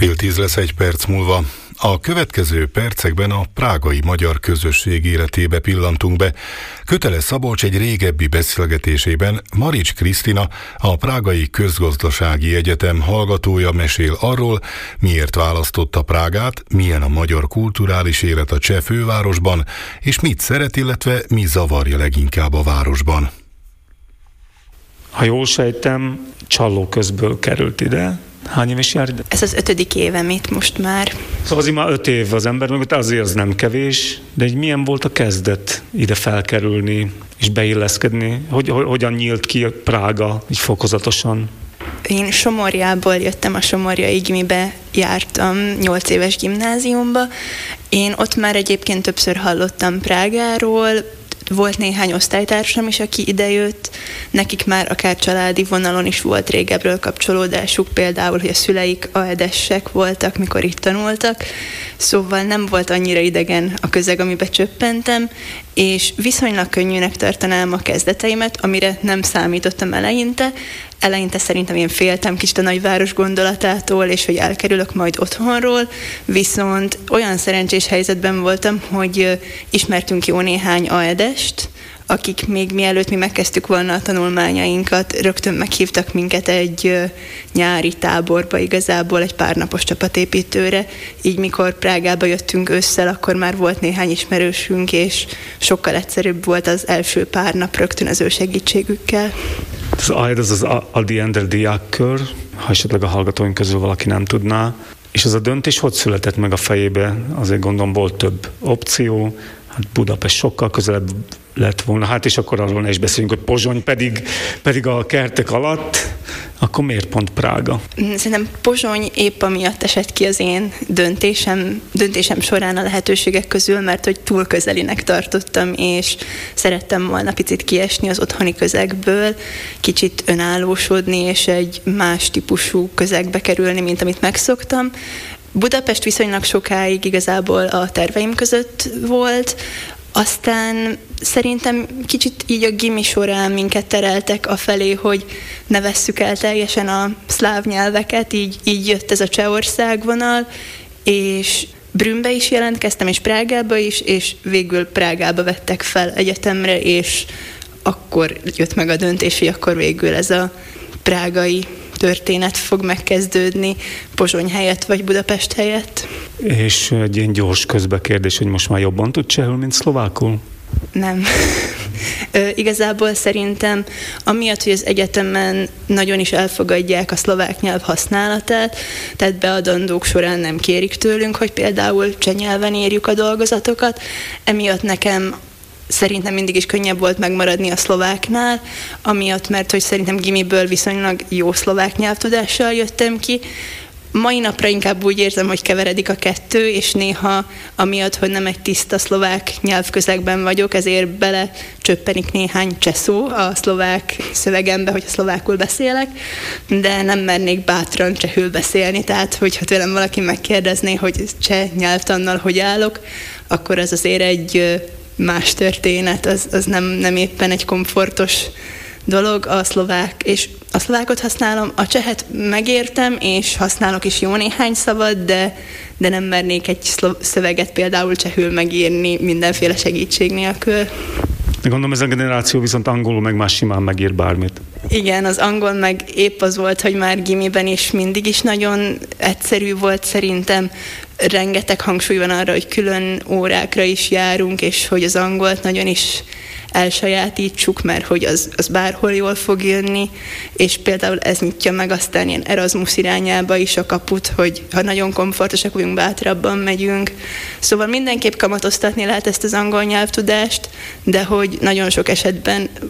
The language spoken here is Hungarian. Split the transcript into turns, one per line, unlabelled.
9:10 lesz egy perc múlva. A következő percekben a prágai magyar közösség életébe pillantunk be. Kötele Szabolcs egy régebbi beszélgetésében Marics Krisztina, a Prágai Közgazdasági Egyetem hallgatója mesél arról, miért választotta Prágát, milyen a magyar kulturális élet a cseh fővárosban, és mit szeret, illetve mi zavarja leginkább a városban.
Ha jól sejtem, Csalló közből került ide. Hány éves jár ide?
Ez az 5. évem itt most már.
Szóval azért már 5 év az ember, meg azért az nem kevés, de így milyen volt a kezdet ide felkerülni és beilleszkedni? Hogyan nyílt ki Prága így fokozatosan?
Én Somorjából jöttem, a Somorjai Gimibe jártam 8 éves gimnáziumba. Én ott már egyébként többször hallottam Prágáról, volt néhány osztálytársam is, aki idejött, nekik már akár családi vonalon is volt régebről kapcsolódásuk, például, hogy a szüleik aedessek voltak, mikor itt tanultak, szóval nem volt annyira idegen a közeg, amibe csöppentem, és viszonylag könnyűnek tartanám a kezdeteimet, amire nem számítottam eleinte. Eleinte szerintem én féltem kicsit a nagyváros gondolatától, és hogy elkerülök majd otthonról, viszont olyan szerencsés helyzetben voltam, hogy ismertünk jó néhány aedest, akik még mielőtt mi megkezdtük volna a tanulmányainkat, rögtön meghívtak minket egy nyári táborba, igazából egy párnapos csapatépítőre. Így mikor Prágába jöttünk ősszel, akkor már volt néhány ismerősünk, és sokkal egyszerűbb volt az első pár nap rögtön az ő segítségükkel.
Az AED az Adi Ender diákkör, ha esetleg a hallgatóink közül valaki nem tudná. És ez a döntés hogy született meg a fejébe? Azért gondolom volt több opció, hát Budapest sokkal közelebb lett volna, hát és akkor arról ne is beszéljünk, hogy Pozsony pedig a kertek alatt, akkor miért pont Prága?
Szerintem Pozsony épp amiatt esett ki az én döntésem során a lehetőségek közül, mert hogy túl közelinek tartottam, és szerettem volna picit kiesni az otthoni közegből, kicsit önállósodni, és egy más típusú közegbe kerülni, mint amit megszoktam. Budapest viszonylag sokáig igazából a terveim között volt, aztán szerintem kicsit így a gimi során minket tereltek afelé, hogy ne vesszük el teljesen a szláv nyelveket, így jött ez a Csehország vonal, és Brünnbe is jelentkeztem, és Prágába is, és végül Prágába vettek fel egyetemre, és akkor jött meg a döntés, hogy akkor végül ez a prágai történet fog megkezdődni Pozsony helyett, vagy Budapest helyett.
És egy ilyen gyors közbekérdés, hogy most már jobban tud csehül, mint szlovákul?
Nem. Igazából szerintem amiatt, hogy az egyetemen nagyon is elfogadják a szlovák nyelv használatát, tehát beadandók során nem kérik tőlünk, hogy például cseh nyelven írjuk a dolgozatokat, emiatt nekem szerintem mindig is könnyebb volt megmaradni a szlováknál, amiatt, mert hogy szerintem gimiből viszonylag jó szlovák nyelvtudással jöttem ki. Mai napra inkább úgy érzem, hogy keveredik a kettő, és néha amiatt, hogy nem egy tiszta szlovák nyelvközegben vagyok, ezért bele csöppenik néhány cseh szó a szlovák szövegembe, hogy szlovákul beszélek, de nem mernék bátran csehül beszélni, tehát hogyha tőlem valaki megkérdezné, hogy cseh nyelvtannal hogy állok, akkor az azért egy más történet, az nem éppen egy komfortos dolog, a szlovákot használom, a csehet megértem, és használok is jó néhány szavat, de nem mernék egy szöveget például csehül megírni mindenféle segítség nélkül.
Gondolom ez a generáció viszont angolul meg már simán megír bármit.
Igen, az angol meg épp az volt, hogy már gimiben is mindig is nagyon egyszerű volt szerintem. Rengeteg hangsúly van arra, hogy külön órákra is járunk, és hogy az angolt nagyon is elsajátítsuk, mert hogy az bárhol jól fog jönni, és például ez nyitja meg aztán ilyen Erasmus irányába is a kaput, hogy ha nagyon komfortosak vagyunk, bátrabban megyünk. Szóval mindenképp kamatoztatni lehet ezt az angol nyelvtudást, de hogy nagyon sok esetben